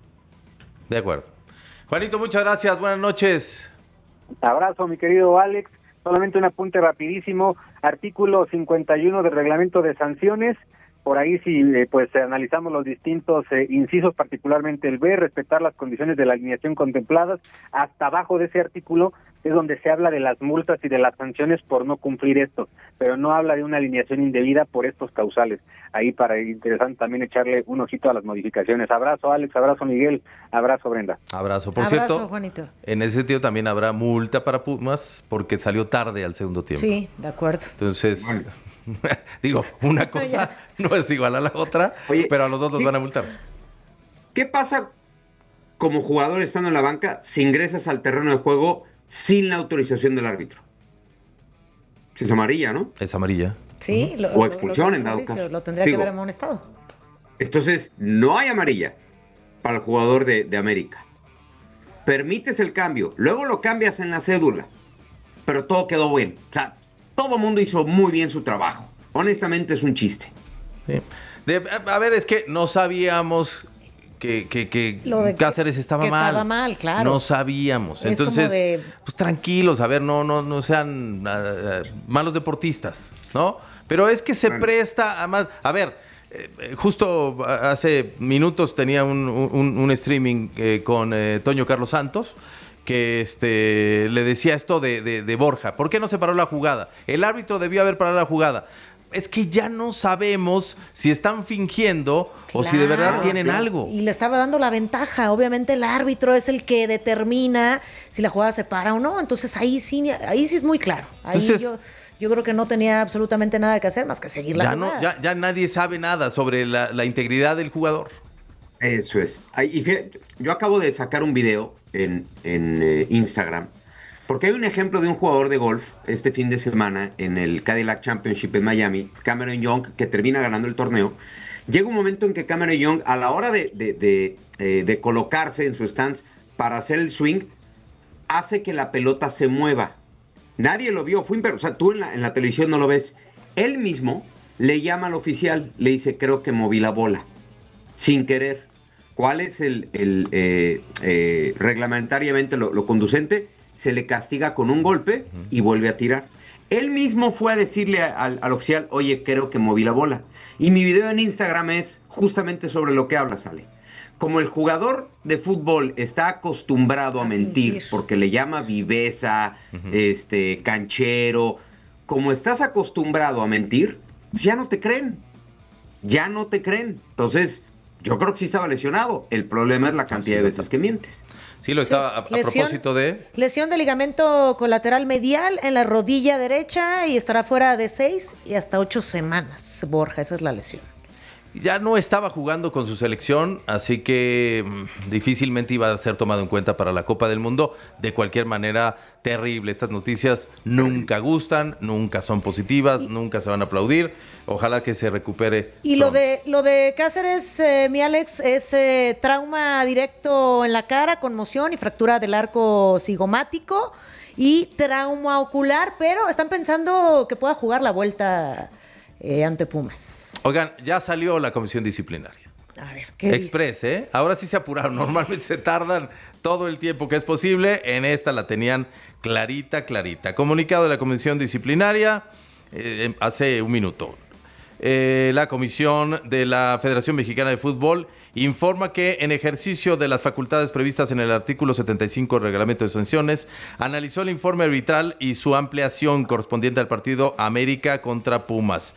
De acuerdo. Juanito, muchas gracias. Buenas noches. Abrazo, mi querido Alex. Solamente un apunte rapidísimo. Artículo cincuenta y uno del reglamento de sanciones. Por ahí si eh, pues analizamos los distintos eh, incisos, particularmente el B, respetar las condiciones de la alineación contempladas, hasta abajo de ese artículo es donde se habla de las multas y de las sanciones por no cumplir esto, pero no habla de una alineación indebida por estos causales. Ahí para interesante también echarle un ojito a las modificaciones. Abrazo Alex, abrazo Miguel, abrazo Brenda. Abrazo. Por abrazo, cierto, Juanito. En ese sentido también habrá multa para Pumas porque salió tarde al segundo tiempo. Sí, de acuerdo. Entonces... Bueno. Digo, una cosa no es igual a la otra, Oye, pero a los dos los van a multar. ¿Qué pasa como jugador estando en la banca si ingresas al terreno de juego sin la autorización del árbitro? Si es amarilla, ¿no? Es amarilla. Sí, lo, o expulsión lo, en dado Mauricio, caso. Lo tendría Digo, que haber amonestado. Entonces, no hay amarilla para el jugador de, de América. Permites el cambio, luego lo cambias en la cédula, pero todo quedó bien. O sea, todo el mundo hizo muy bien su trabajo. Honestamente es un chiste. Sí. De, a, a ver, es que no sabíamos que, que, que Cáceres estaba que mal. Estaba mal, claro. No sabíamos. Es Entonces, de... pues tranquilos, a ver, no, no, no sean uh, malos deportistas, ¿no? Pero es que se bueno. presta a más. A ver, eh, justo hace minutos tenía un, un, un streaming eh, con eh, Toño Carlos Santos, que este le decía esto de, de, de Borja. ¿Por qué no se paró la jugada? El árbitro debió haber parado la jugada. es que ya no sabemos si están fingiendo o si de verdad tienen algo. Y le estaba dando la ventaja. Obviamente el árbitro es el que determina si la jugada se para o no. Entonces ahí sí, ahí sí es muy claro. Ahí Entonces, yo, yo creo que no tenía absolutamente nada que hacer más que seguir la ya jugada. No, ya, ya nadie sabe nada sobre la, la integridad del jugador. Eso es. Y fíjate, yo acabo de sacar un video en, en eh, Instagram. Porque hay un ejemplo de un jugador de golf este fin de semana en el Cadillac Championship en Miami, Cameron Young, que termina ganando el torneo. Llega un momento en que Cameron Young, a la hora de, de, de, eh, de colocarse en su stance para hacer el swing, hace que la pelota se mueva. Nadie lo vio, fue imper... o sea, tú en la, en la televisión no lo ves. Él mismo le llama al oficial, le dice, creo que moví la bola, sin querer. ¿Cuál es el, el eh, eh, reglamentariamente lo, lo conducente? Se le castiga con un golpe y vuelve a tirar. Él mismo fue a decirle al, al oficial, oye, creo que moví la bola. Y mi video en Instagram es justamente sobre lo que hablas, Ale. Como el jugador de fútbol está acostumbrado a, a mentir, fingir. Porque le llama viveza, uh-huh. este, canchero, como estás acostumbrado a mentir, ya no te creen. Ya no te creen. Entonces, yo creo que sí estaba lesionado. El problema es la cantidad de veces que mientes. Sí, lo estaba sí. a, a lesión, propósito de... Lesión de ligamento colateral medial en la rodilla derecha y estará fuera de seis y hasta ocho semanas, Borja, esa es la lesión. Ya no estaba jugando con su selección, así que mmm, difícilmente iba a ser tomado en cuenta para la Copa del Mundo. De cualquier manera, terrible. Estas noticias nunca gustan, nunca son positivas, y, nunca se van a aplaudir. Ojalá que se recupere. Y pronto. lo de lo de Cáceres, eh, mi Alex, es eh, trauma directo en la cara, conmoción y fractura del arco cigomático y trauma ocular, pero están pensando que pueda jugar la vuelta Eh, ante Pumas. Oigan, ya salió la comisión disciplinaria. A ver, ¿qué Express, dice? ¿eh? Ahora sí se apuraron. Normalmente se tardan todo el tiempo que es posible. En esta la tenían clarita, clarita. Comunicado de la comisión disciplinaria eh, hace un minuto. Eh, la comisión de la Federación Mexicana de Fútbol informa que en ejercicio de las facultades previstas en el artículo setenta y cinco del reglamento de sanciones, analizó el informe arbitral y su ampliación correspondiente al partido América contra Pumas.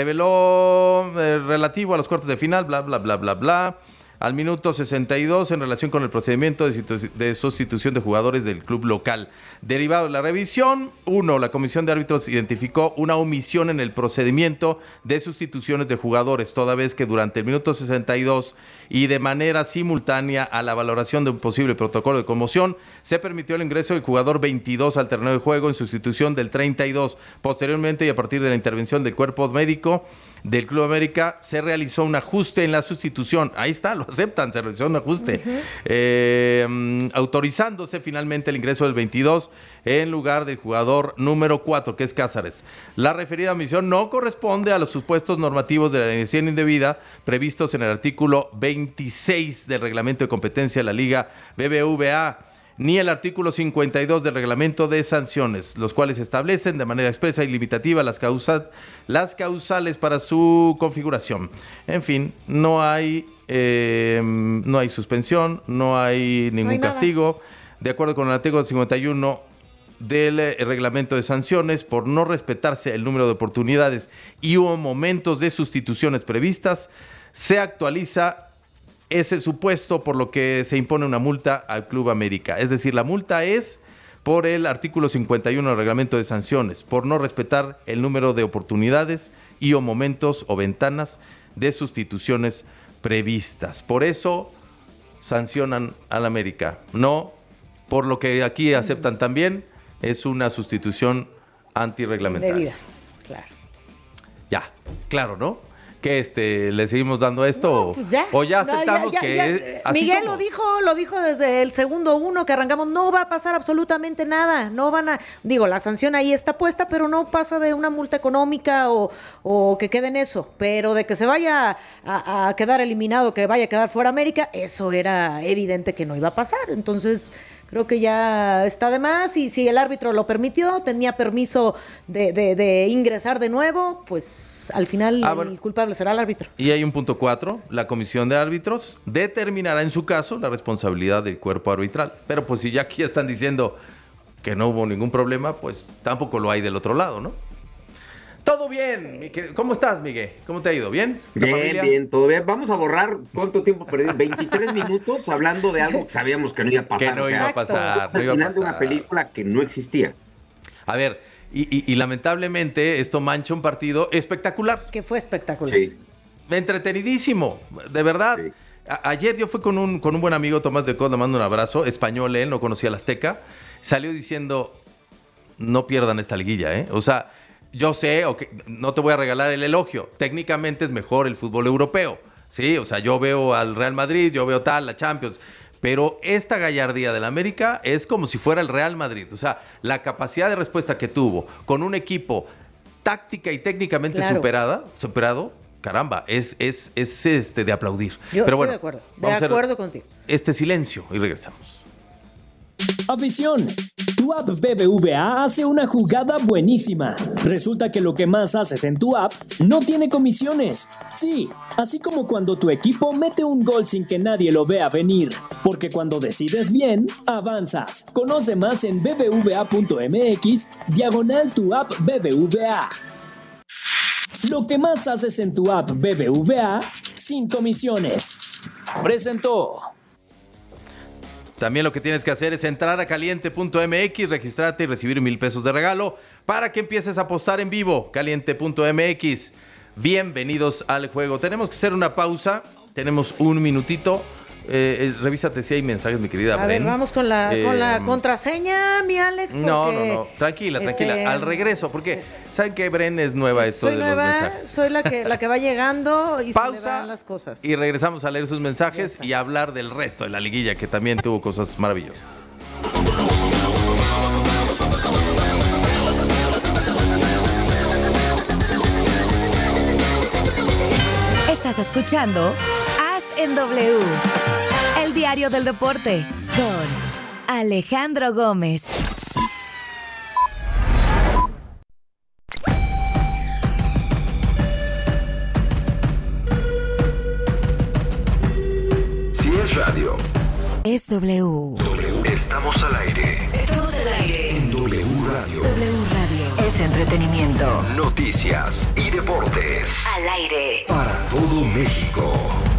Reveló eh, relativo a los cuartos de final, bla, bla, bla, bla, bla. Al minuto sesenta y dos, en relación con el procedimiento de, situ- de sustitución de jugadores del club local. Derivado de la revisión, uno, la comisión de árbitros identificó una omisión en el procedimiento de sustituciones de jugadores, toda vez que durante el minuto sesenta y dos y de manera simultánea a la valoración de un posible protocolo de conmoción, se permitió el ingreso del jugador veintidós al terreno de juego en sustitución del treinta y dos. Posteriormente, y a partir de la intervención del cuerpo médico del Club América, se realizó un ajuste en la sustitución. Ahí está, lo aceptan, se realizó un ajuste. Uh-huh. Eh, um, autorizándose finalmente el ingreso del veintidós en lugar del jugador número cuatro, que es Cáceres. La referida omisión no corresponde a los supuestos normativos de la alineación indebida previstos en el artículo veintiséis del reglamento de competencia de la Liga B B V A, ni el artículo cincuenta y dos del reglamento de sanciones, los cuales establecen de manera expresa y limitativa las, causa, las causales para su configuración. En fin, no hay, eh, no hay suspensión, no hay ningún no hay castigo. De acuerdo con el artículo cincuenta y uno del eh, reglamento de sanciones, por no respetarse el número de oportunidades y o momentos de sustituciones previstas, se actualiza ese supuesto, por lo que se impone una multa al Club América. Es decir, la multa es por el artículo cincuenta y uno del reglamento de sanciones, por no respetar el número de oportunidades y o momentos o ventanas de sustituciones previstas. Por eso sancionan al América. No, por lo que aquí aceptan también, es una sustitución antirreglamentaria. Debida, claro. Ya, claro, ¿no? ¿Qué, este, le seguimos dando esto? No, pues ya. ¿O ya aceptamos no, ya, ya, que ya. así Miguel somos? lo dijo, lo dijo desde el segundo uno que arrancamos, no va a pasar absolutamente nada, no van a, digo, la sanción ahí está puesta, pero no pasa de una multa económica o, o que quede en eso, pero de que se vaya a, a quedar eliminado, que vaya a quedar fuera América, eso era evidente que no iba a pasar, entonces creo que ya está de más y si el árbitro lo permitió, tenía permiso de, de, de ingresar de nuevo, pues al final ah, bueno. el culpable será el árbitro. Y hay un punto cuatro, la comisión de árbitros determinará en su caso la responsabilidad del cuerpo arbitral. Pero pues si ya aquí están diciendo que no hubo ningún problema, pues tampoco lo hay del otro lado, ¿no? Todo bien. Mi querido. ¿Cómo estás, Miguel? ¿Cómo te ha ido? ¿Bien? ¿La Bien, familia? bien, todo bien. Vamos a borrar cuánto tiempo perdí. veintitrés minutos hablando de algo que sabíamos que no iba a pasar. Que no iba a pasar. Al No iba a final de pasar. una película que no existía. A ver, y, y- y lamentablemente esto mancha un partido espectacular. Que fue espectacular. Sí. Entretenidísimo, de verdad. A- ayer yo fui con un, con un buen amigo, Tomás de Cos, le mando un abrazo, español, él no conocía el Azteca. Salió diciendo, no pierdan esta liguilla, ¿eh? O sea, yo sé, okay, no te voy a regalar el elogio. Técnicamente es mejor el fútbol europeo, ¿sí? O sea, yo veo al Real Madrid, yo veo tal, la Champions. Pero esta gallardía del América es como si fuera el Real Madrid. O sea, la capacidad de respuesta que tuvo con un equipo táctica y técnicamente Claro. superada, superado, caramba, es, es, es este, de aplaudir. Yo Pero estoy bueno, de acuerdo. De vamos a hacer acuerdo contigo. este silencio y regresamos. Afición, tu app B B V A hace una jugada buenísima. Resulta que lo que más haces en tu app no tiene comisiones. Sí, así como cuando tu equipo mete un gol sin que nadie lo vea venir. Porque cuando decides bien, avanzas. Conoce más en bbva.mx, diagonal tu app B B V A. Lo que más haces en tu app B B V A, sin comisiones. Presentó. También lo que tienes que hacer es entrar a caliente punto m x, registrarte y recibir mil pesos de regalo para que empieces a apostar en vivo. caliente punto m x. Bienvenidos al juego. Tenemos que hacer una pausa. Tenemos un minutito. Eh, eh, revísate si hay mensajes, mi querida A ver, Bren. vamos con la, Eh, con la contraseña, mi Alex. No, no, porque, no. Tranquila, tranquila. este, Al regreso, porque ¿saben que Bren es nueva esto Soy de los nueva, mensajes? soy la que, la que va llegando y se me Pausa van las cosas. Y regresamos a leer sus mensajes y a hablar del resto de la liguilla, que también tuvo cosas maravillosas. Estás escuchando As en W, el diario del deporte, con Alejandro Gómez. Si es radio, Es W. estamos al aire. Estamos al aire. En W Radio. W Radio. Es entretenimiento. Noticias y deportes. Al aire. Para todo México.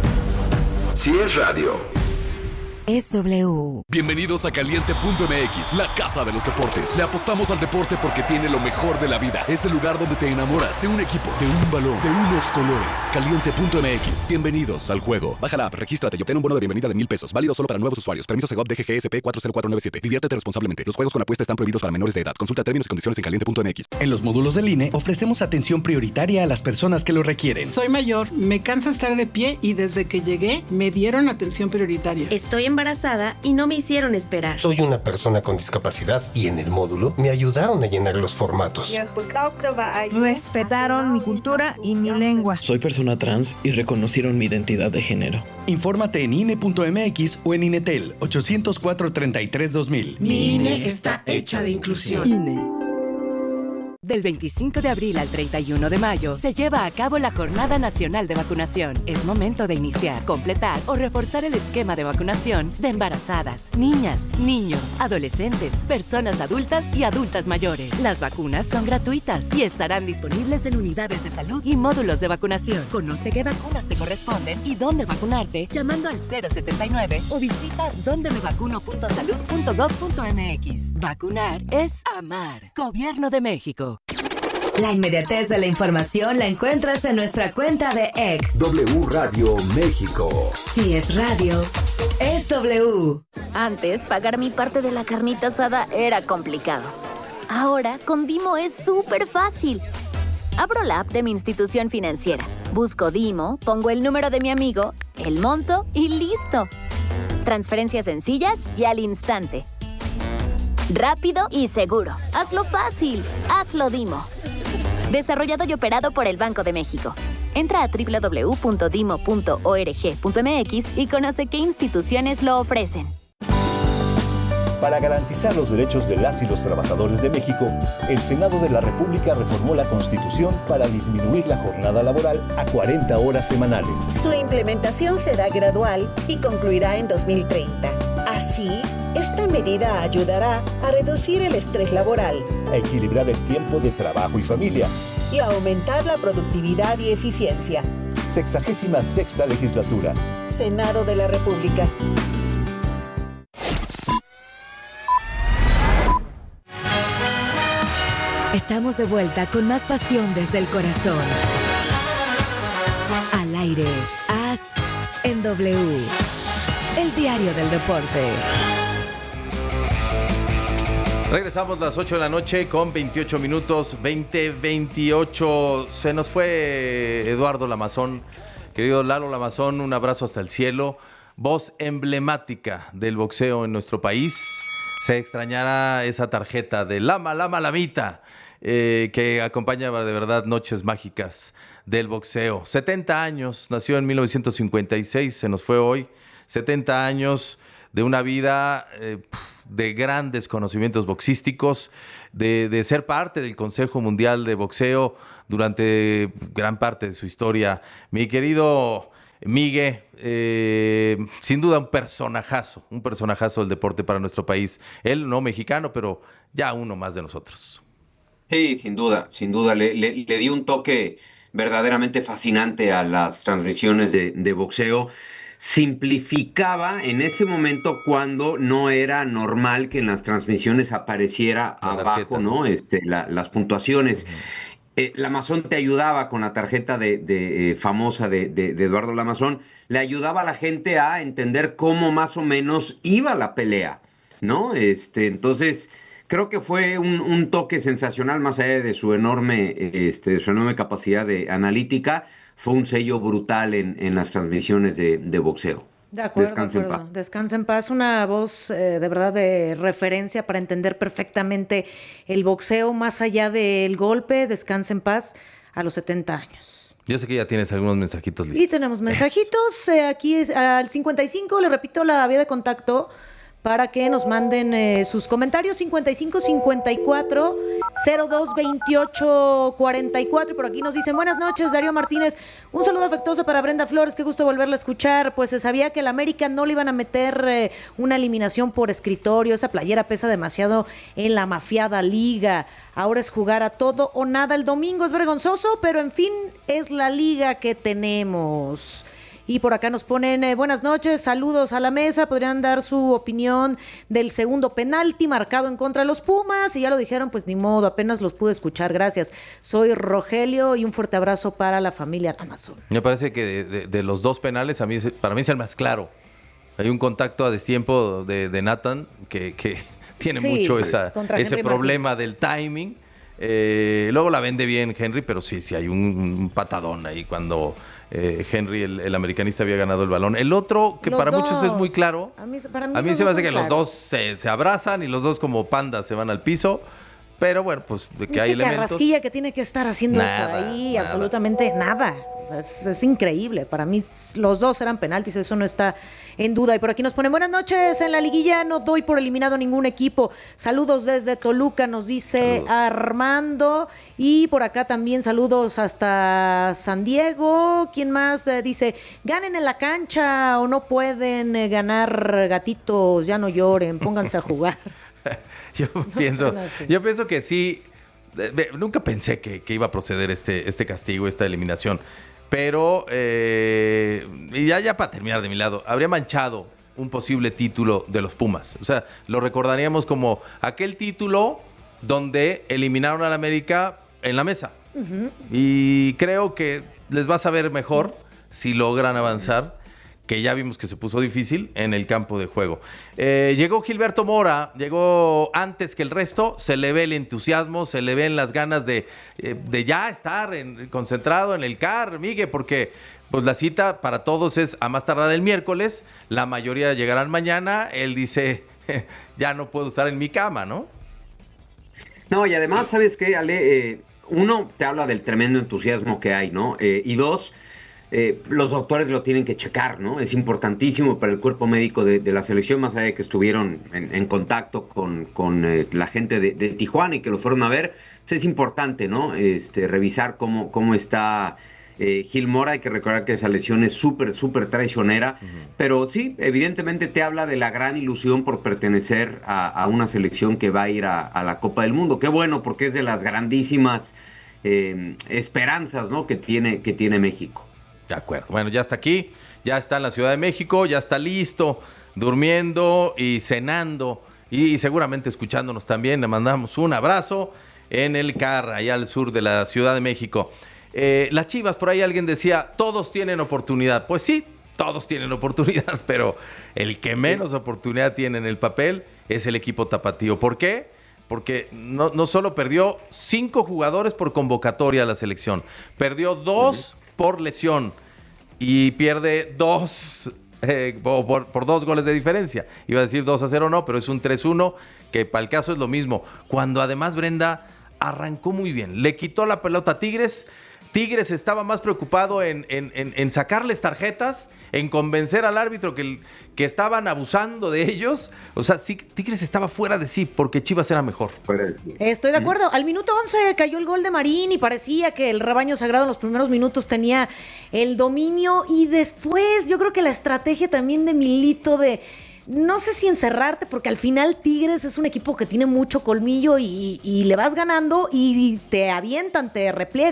Si es radio. Es W. Bienvenidos a caliente punto m x, la casa de los deportes. Le apostamos al deporte porque tiene lo mejor de la vida. Es el lugar donde te enamoras de un equipo, de un balón, de unos colores. caliente punto m x. Bienvenidos al juego. Baja la app, regístrate y obtén un bono de bienvenida de mil pesos. Válido solo para nuevos usuarios. Permiso Segov D G G S P cuatro cero cuatro nueve siete. Diviértete responsablemente. Los juegos con apuesta están prohibidos para menores de edad. Consulta términos y condiciones en caliente punto m x. En los módulos del I N E ofrecemos atención prioritaria a las personas que lo requieren. Soy mayor, me cansa estar de pie y desde que llegué me dieron atención prioritaria. Estoy embarazada y no me hicieron esperar. Soy una persona con discapacidad y en el módulo me ayudaron a llenar los formatos. Respetaron mi cultura y mi lengua. Soy persona trans y reconocieron mi identidad de género. Infórmate en I N E punto m x o en Inetel ochocientos cuatro, treinta y tres, dos mil. Mi I N E está hecha de inclusión. I N E. Del veinticinco de abril al treinta y uno de mayo se lleva a cabo la Jornada Nacional de Vacunación. Es momento de iniciar, completar o reforzar el esquema de vacunación de embarazadas, niñas, niños, adolescentes, personas adultas y adultas mayores. Las vacunas son gratuitas y estarán disponibles en unidades de salud y módulos de vacunación. Conoce qué vacunas te corresponden y dónde vacunarte llamando al cero setenta y nueve o visita donde me vacuno punto salud punto gov punto m x. Vacunar es amar. Gobierno de México. La inmediatez de la información la encuentras en nuestra cuenta de X. W Radio México. Si es radio, es W. Antes, pagar mi parte de la carnita asada era complicado. Ahora, con Dimo es súper fácil. Abro la app de mi institución financiera, busco Dimo, pongo el número de mi amigo, el monto y listo. Transferencias sencillas y al instante. Rápido y seguro. Hazlo fácil. Hazlo Dimo. Desarrollado y operado por el Banco de México. Entra a doble u doble u doble u punto dimo punto org punto m x y conoce qué instituciones lo ofrecen. Para garantizar los derechos de las y los trabajadores de México, el Senado de la República reformó la Constitución para disminuir la jornada laboral a cuarenta horas semanales. Su implementación será gradual y concluirá en dos mil treinta. Así, esta medida ayudará a reducir el estrés laboral, A equilibrar el tiempo de trabajo y familia y aumentar la productividad y eficiencia. Sexagésima sexta legislatura. Senado de la República. Estamos de vuelta con más pasión desde el corazón. Al aire, A S en W. El diario del deporte. Regresamos a las ocho de la noche con veintiocho minutos, veinte veintiocho. Se nos fue Eduardo Lamazón. Querido Lalo Lamazón, un abrazo hasta el cielo. Voz emblemática del boxeo en nuestro país. Se extrañará esa tarjeta de Lama, Lama, Lamita, eh, que acompaña de verdad noches mágicas del boxeo. setenta años, nació en mil novecientos cincuenta y seis, se nos fue hoy. setenta años de una vida eh, de grandes conocimientos boxísticos, de, de ser parte del Consejo Mundial de Boxeo durante gran parte de su historia. Mi querido Migue, eh, sin duda un personajazo, un personajazo del deporte para nuestro país. Él no mexicano, pero ya uno más de nosotros. Sí, sin duda, sin duda. Le, le, le dio un toque verdaderamente fascinante a las transmisiones de, de boxeo. Simplificaba en ese momento cuando no era normal que en las transmisiones apareciera la abajo, tarjeta, ¿no? Este, la, las puntuaciones. Uh-huh. Eh, Lamazón te ayudaba con la tarjeta de, de, eh, famosa de, de, de Eduardo Lamazón, le ayudaba a la gente a entender cómo más o menos iba la pelea, ¿no? Este, entonces, creo que fue un, un toque sensacional, más allá de su enorme, este, de su enorme capacidad de analítica. Fue un sello brutal en, en las transmisiones de, de boxeo. De acuerdo, Descansa de acuerdo. en paz. Descansa en paz. Una voz eh, de verdad de referencia para entender perfectamente el boxeo más allá del golpe. Descansa en paz a los setenta años. Yo sé que ya tienes algunos mensajitos listos. Y tenemos mensajitos. Eh, aquí es al cincuenta y cinco, le repito la vía de contacto para que nos manden eh, sus comentarios. cincuenta y cinco cincuenta y cuatro cero dos veintiocho cuarenta y cuatro. Y por aquí nos dicen: buenas noches, Darío Martínez. Un saludo afectuoso para Brenda Flores. Qué gusto volverla a escuchar. Pues se sabía que el América no le iban a meter eh, una eliminación por escritorio. Esa playera pesa demasiado en la mafiada liga. Ahora es jugar a todo o nada. El domingo es vergonzoso, pero en fin, es la liga que tenemos. Y por acá nos ponen, eh, buenas noches, saludos a la mesa, podrían dar su opinión del segundo penalti marcado en contra de los Pumas, y ya lo dijeron, pues ni modo, apenas los pude escuchar, gracias. Soy Rogelio y un fuerte abrazo para la familia Amazon. Me parece que de, de, de los dos penales, a mí para mí es el más claro. Hay un contacto a destiempo de, de Nathan que, que tiene sí, mucho esa, ese Henry problema Martín. Del timing. Eh, luego la vende bien Henry, pero sí, sí hay un, un patadón ahí cuando... Eh, Henry, el, el americanista, había ganado el balón. El otro, que los para dos. Muchos es muy claro, a mí, para mí, a mí se me hace que claro. Los dos se, se abrazan y los dos como pandas se van al piso. Pero bueno, pues de que hay elementos. Carrasquilla que tiene que estar haciendo nada, eso ahí, nada. Absolutamente nada. O sea, es, es increíble. Para mí los dos eran penaltis, eso no está en duda. Y por aquí nos ponen: buenas noches, en la liguilla no doy por eliminado ningún equipo. Saludos desde Toluca, nos dice saludos. Armando. Y por acá también saludos hasta San Diego. ¿Quién más? Eh, dice: ganen en la cancha o no pueden eh, ganar, gatitos, ya no lloren, pónganse a jugar. Yo pienso, yo pienso que sí. De, de, nunca pensé que, que iba a proceder este, este castigo, esta eliminación. Pero, eh, y ya, ya para terminar de mi lado, habría manchado un posible título de los Pumas. O sea, lo recordaríamos como aquel título donde eliminaron al América en la mesa. Uh-huh. Y creo que les va a saber mejor si logran avanzar, que ya vimos que se puso difícil en el campo de juego. Eh, llegó Gilberto Mora, llegó antes que el resto, se le ve el entusiasmo, se le ven las ganas de, eh, de ya estar en, concentrado en el C A R, Migue, porque pues la cita para todos es a más tardar el miércoles, la mayoría llegarán mañana, él dice, ya no puedo estar en mi cama, ¿no? No, y además, ¿sabes qué, Ale? Eh, uno, te habla del tremendo entusiasmo que hay, ¿no? Eh, y dos, Eh, los doctores lo tienen que checar, ¿no? Es importantísimo para el cuerpo médico de, de la selección, más allá de que estuvieron en, en contacto con, con eh, la gente de, de Tijuana y que lo fueron a ver. Pues es importante, ¿no? Este, revisar cómo, cómo está eh, Gil Mora. Hay que recordar que esa lesión es súper, súper traicionera. Uh-huh. Pero sí, evidentemente te habla de la gran ilusión por pertenecer a, a una selección que va a ir a, a la Copa del Mundo. Qué bueno, porque es de las grandísimas eh, esperanzas, ¿no? que tiene, que tiene México. De acuerdo. Bueno, ya está aquí, ya está en la Ciudad de México, ya está listo, durmiendo y cenando y seguramente escuchándonos también. Le mandamos un abrazo en el C A R, allá al sur de la Ciudad de México. Eh, las Chivas, por ahí alguien decía, todos tienen oportunidad. Pues sí, todos tienen oportunidad, pero el que menos oportunidad tiene en el papel es el equipo tapatío. ¿Por qué? Porque no, no solo perdió cinco jugadores por convocatoria a la selección, perdió dos por lesión y pierde dos eh, por, por dos goles de diferencia. Iba a decir dos a cero, no, pero es un tres uno, que para el caso es lo mismo. Cuando además Brenda arrancó muy bien, le quitó la pelota a Tigres. Tigres estaba más preocupado en, en, en, en sacarles tarjetas, en convencer al árbitro que, que estaban abusando de ellos. O sea, sí, Tigres estaba fuera de sí porque Chivas era mejor. Estoy de acuerdo. Al minuto once cayó el gol de Marín y parecía que el rebaño sagrado en los primeros minutos tenía el dominio. Y después yo creo que la estrategia también de Milito de... No sé si encerrarte, porque al final Tigres es un equipo que tiene mucho colmillo y, y le vas ganando y te avientan, te repliegan.